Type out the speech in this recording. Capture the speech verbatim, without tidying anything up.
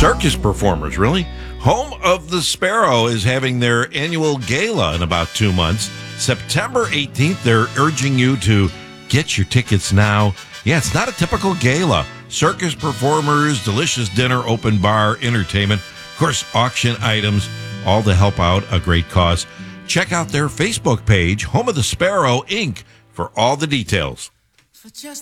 Circus performers, really? Home of the Sparrow is having their annual gala in about two months. September eighteenth, they're urging you to get your tickets now. Yeah, it's not a typical gala. Circus performers, delicious dinner, open bar, entertainment, of course, auction items, all to help out a great cause. Check out their Facebook page, Home of the Sparrow, Incorporated, for all the details. For just